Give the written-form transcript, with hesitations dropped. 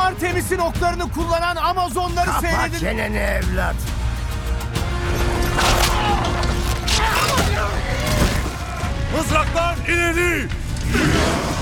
Artemis'in oklarını kullanan Amazonları Kapat seyredin. çeneni evlat. Mızraklar ileri!